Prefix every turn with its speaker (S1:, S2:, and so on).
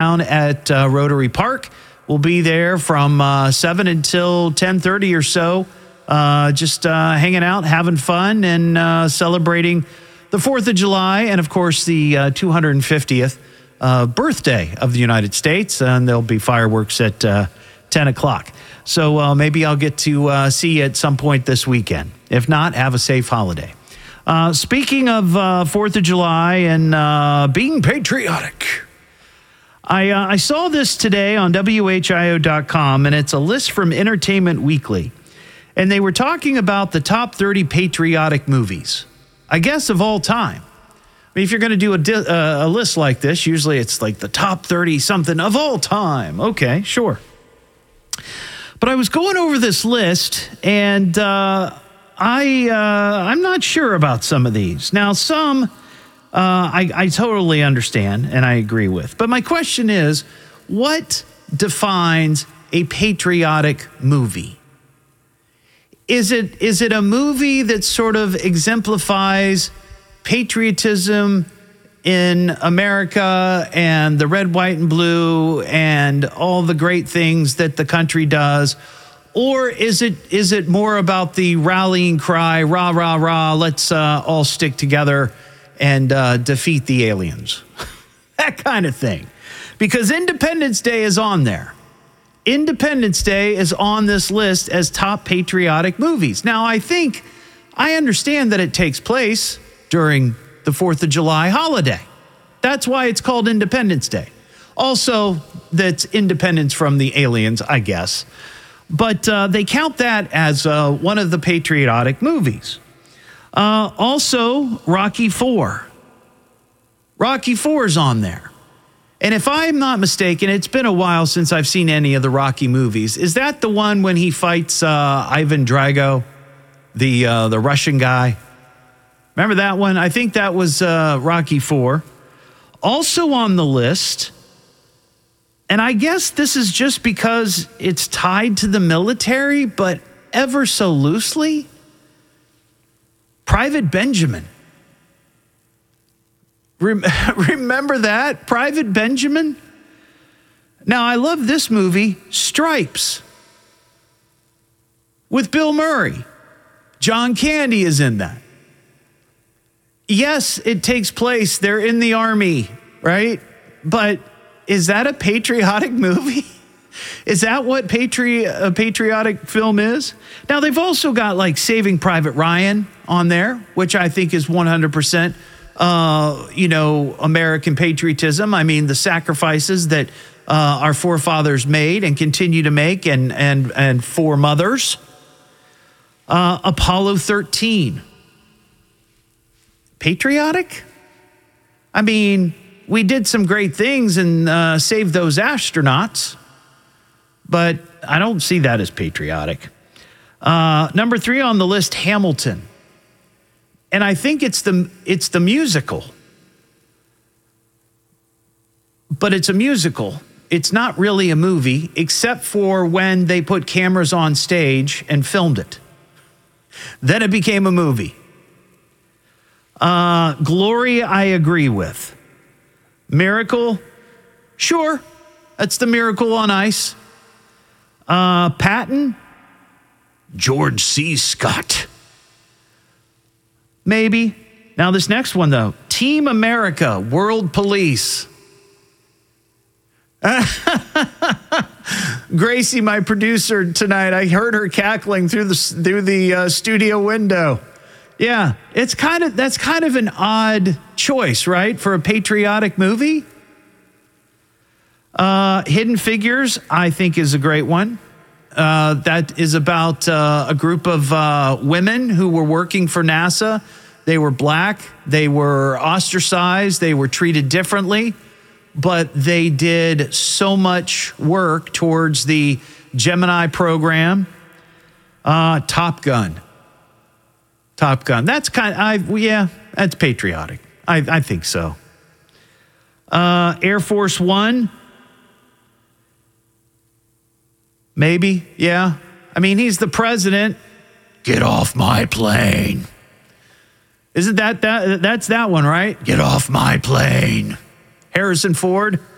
S1: down at Rotary Park. We'll be there from 7 until 10:30 or so, just hanging out, having fun, and celebrating the 4th of July and, of course, the 250th birthday of the United States. And there'll be fireworks at 10 o'clock. So maybe I'll get to see you at some point this weekend. If not, have a safe holiday. Speaking of 4th of July and being patriotic, I saw this today on WHIO.com, and it's a list from Entertainment Weekly. And they were talking about the top 30 patriotic movies, I guess, of all time. I mean, if you're going to do a list like this, usually it's like the top 30 something of all time. Okay, sure. But I was going over this list, and I'm not sure about some of these. Now, some I totally understand and I agree with. But my question is, what defines a patriotic movie? Is it a movie that sort of exemplifies patriotism in America and the red, white, and blue and all the great things that the country does? Or is it more about the rallying cry, rah, rah, rah, let's all stick together and defeat the aliens? That kind of thing. Because Independence Day is on there. Independence Day is on this list as top patriotic movies. Now, I understand that it takes place during the 4th of July holiday. That's why it's called Independence Day. Also, that's independence from the aliens, I guess. But they count that as one of the patriotic movies. Also, Rocky IV. Rocky IV is on there. And if I'm not mistaken, it's been a while since I've seen any of the Rocky movies. Is that the one when he fights Ivan Drago, the Russian guy? Remember that one? I think that was Rocky IV. Also on the list, and I guess this is just because it's tied to the military, but ever so loosely, Private Benjamin. Remember that? Private Benjamin? Now, I love this movie, Stripes, with Bill Murray. John Candy is in that. Yes, it takes place. They're in the army, right? But is that a patriotic movie? Is that what a patriotic film is? Now, they've also got like Saving Private Ryan on there, which I think is 100%, American patriotism. I mean, the sacrifices that our forefathers made and continue to make and for mothers. Apollo 13. Patriotic? I mean, we did some great things and saved those astronauts, but I don't see that as patriotic. Number 3 on the list, Hamilton. And I think it's the musical. But it's a musical. It's not really a movie, except for when they put cameras on stage and filmed it. Then it became a movie. Glory, I agree with. Miracle, sure. That's the Miracle on Ice. Patton, George C. Scott. Maybe. Now this next one, though. Team America, World Police. Gracie, my producer tonight, I heard her cackling through the studio window. Yeah, that's kind of an odd choice, right, for a patriotic movie. Hidden Figures, I think, is a great one. That is about a group of women who were working for NASA. They were black. They were ostracized. They were treated differently. But they did so much work towards the Gemini program. Top Gun. Top Gun. That's that's patriotic. I think so. Air Force One. Maybe, yeah. I mean, he's the president. Get off my plane. Isn't that's that one, right? Get off my plane. Harrison Ford.